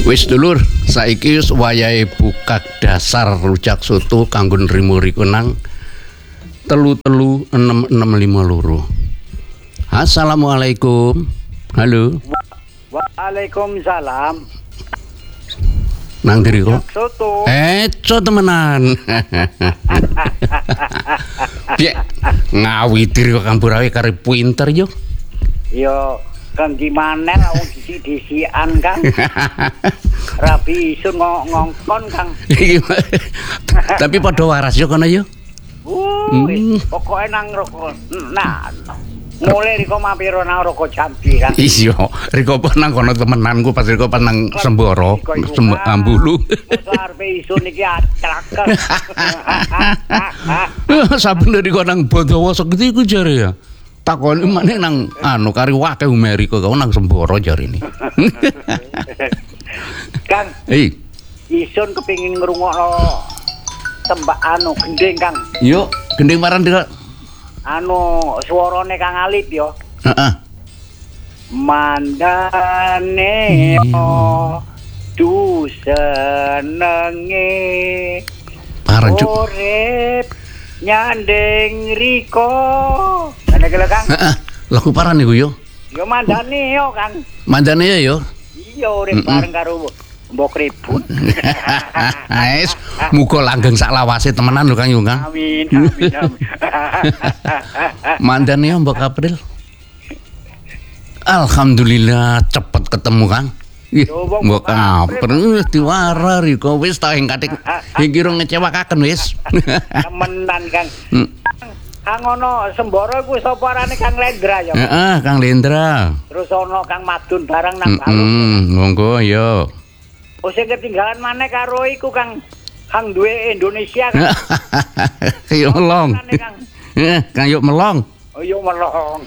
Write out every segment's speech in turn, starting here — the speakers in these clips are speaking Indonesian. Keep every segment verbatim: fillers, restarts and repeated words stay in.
Wis dulur, saiki wis wayahe buka dasar rujak soto kanggo nrimo riku nang telu telu enam enam lima loro. Assalamualaikum. Halo. Waalaikumsalam. Nang diri kok? Soto. Eh, co temenan. Piye? Ngawiti kok Kampurawe kare pinter yo. Yo, Kang gimana lah wong disi-disian Kang. Rabi isun ngongkon Kang. Tapi padha waras yo kono yo. Uh, hmm. Pokoknya nang rokok. Nah, mulai riko mampir nang rokok Jambi Kang. Iya, riko nang kono temenanku pas riko pas nang Semboro, Ambulu. Arepe isun iki acak. Saben riko nang Bondowo segede iku jare ya. Takoni maneh nang anu kari wake Amerika kau nang Semboro jare ini. Kang. Eh. Isun kepengin ngrungokno tembak anu gendeng Kang. Yo, gendeng maran dik. Anu suarane Kang Alip yo. Heeh. Mandane oh du senenge urip nyandeng riko. Ana kala Kang. Heeh. Lagu paran niku yo. Yo mandane yo Kang. Mandane yo. Iya urip bareng karo mbok ribut. Wis muga langgeng sak lawase temenan lho Kang yo Kang. Amin amin amin. Mandane mbok April. Alhamdulillah cepet ketemu Kang. Mbok April diwara riko wis tak engkatik iki ro ngecewakaken wis. Temenan Kang. Kang ono Semboro iku sapa arane Kang Lendra ya. Heeh, Kang Lendra. Terus ono Kang Madun bareng nang Balu. Heeh, monggo yo. Oh sing ketinggalan maneh karo iku Kang Kang duwe Indonesia Kang. Yo melong. Heeh, Kang yo melong. Oh yo melong.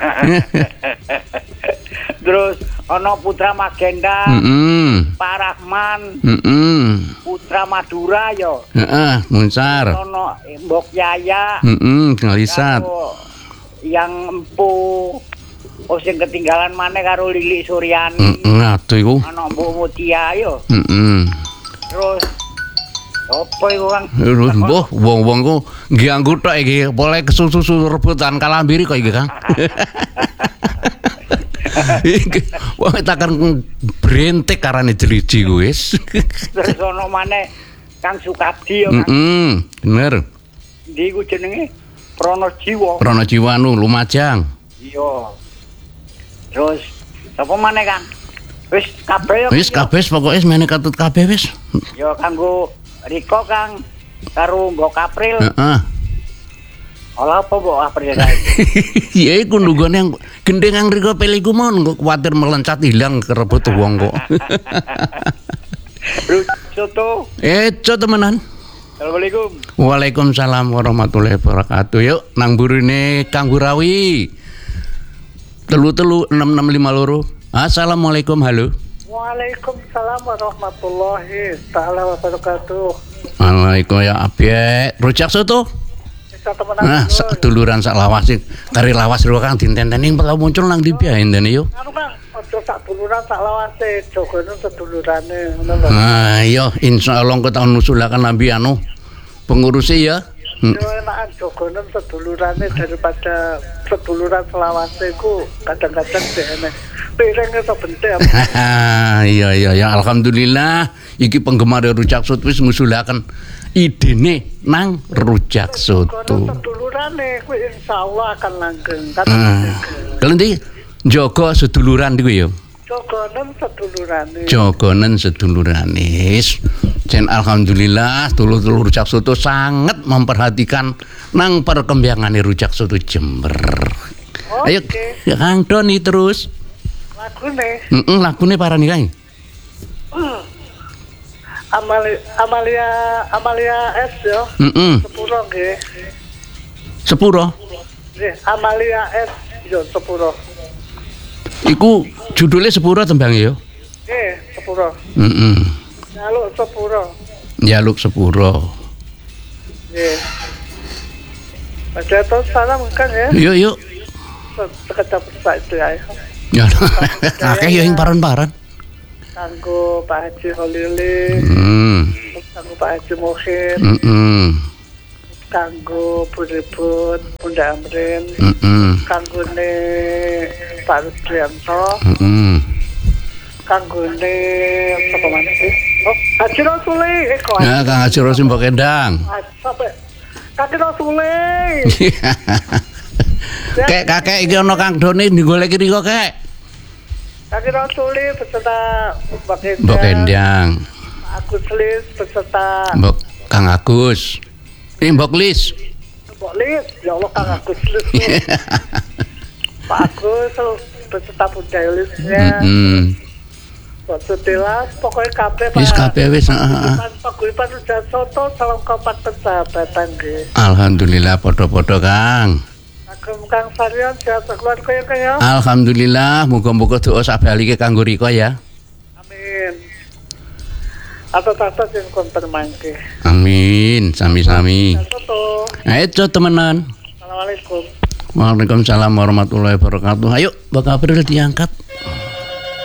Terus ono Putra Magenda. Heeh. Pak Rahman. Heeh. Putra Madura yo. Heeh, Munsar. Ono Mbok Yaya. Heeh, Ngalisat. Yang empu oh sing ketinggalan maneh karo Lili Suryani. Heeh, aduh iku. Ana Mbok Mutia yo. Heeh. Terus opo iku Kang? Terus mbah wong-wong ku ngganggu tok iki, boleh kesusu rebutan kalambiri kok iki Kang. Wong takkan brentek karane jeliji ku wis. Terus ana maneh Kang Sukadi yo Kang. Heeh, bener. Ndi ku jenenge? Pronojiwo. Pronojiwo anu Lumajang. Iya. Terus sapa maneh Kang? Wis kabeh yo. Wis kabeh pokoke mene katut kabeh wis. Yo kanggo Riko Kang karo Mbok April. Heeh. Ola apa Mbok April kae? Ya iku nunggone yang gendeng yang Riko peliku mon kok kuwatir melencat hilang kerebut wong kok. Soto. Eh, co temenan. Assalamualaikum. Waalaikumsalam warahmatullahi wabarakatuh. Yuk nang burine Kang Gurawi. Telu telu enam enam lima loro. Assalamualaikum, halo. Waalaikumsalam warahmatullahi taala wabarakatuh. Waalaikum ya abye. Rujak soto? Bisa temenan. Nah, sak duluran sak lawas sing kari lawas ro Kang dinten-teni bakal muncul nang ndi piye ndene yo. Anu Kang, aja sak duluran sak lawase, jogone sedulurane ngono lho. Nah, iya insyaallah kok tahun nusulaken lambi anu pengurusi ya. Yo enakan jogone sedulurane daripada seduluran selawase ku kadang-kadang dene pireng iso bentek. Iya iya ya alhamdulillah iki penggemar rujak soto wis ngusulaken idene nang rujak soto. Sedulurane kuwi insyaallah akan langgeng kan. Kelenti njaga seduluran iku ya. Jogonen sedulurane. Jogonen sedulurane. Jen alhamdulillah dulur-dulur rujak soto sangat memperhatikan nang perkembangan rujak soto Jember. Ayo Kang Doni terus. Lagune. Heeh, lagune parani kae. Amalia Amalia Amalia S yo. Heeh. Sepuro nggih. Sepuro. Nggih, Amalia S yo sepuro. Iku judulnya sepuro tembangnya yo. Nggih, sepuro. Heeh. Jaluk sepuro. Jaluk sepuro. Nggih. Ada to salam kan ya? Yuk yuk. Sekejap sak itu ya. Ya. Akeh yo ing paran-paran. kanggo Pak Haji Holili, Hmm. kanggo Pak Haji Mohir, Mm-mm. kanggo Bu Ribut, Bunda Amrin, Mm-mm. kanggone Pak Rudrianto, Mm-mm. kanggone sapa maneh sih? Oh, Haji Rasuli, eh kok Nah, Kang Haji Rosim Mbok Kendang. sampai Haji Rasuli. Kek kakek iki ana Kang Doni nggolek riko kek. Haji Rasuli beserta Mbak Mbok Kendang, Kendang. Pak Agus Lis beserta Mbok Kang Agus. Ini Mbok Lis. Mbak Lis, ya Allah Kang Agus Lis. Pak Agus beserta Bunda Lisnya. Heeh. Mbak Sutilas, pokoknya kabeh Pak. Wis kabeh wis, heeh, heeh. Pak Guripan Ujan Soto, salam kompak persahabatan nggih. Alhamdulillah podo-podo Kang. Agem Kang Saryan sehat keluarga ya Kang ya. Alhamdulillah muga-muga doa sabalike kanggo Riko ya. Amin. Atas-atas yang konten mangke. Amin, sami-sami. Soto. Ayo temenan. Assalamualaikum. Waalaikumsalam warahmatullahi wabarakatuh. Ayo, Mbak April diangkat.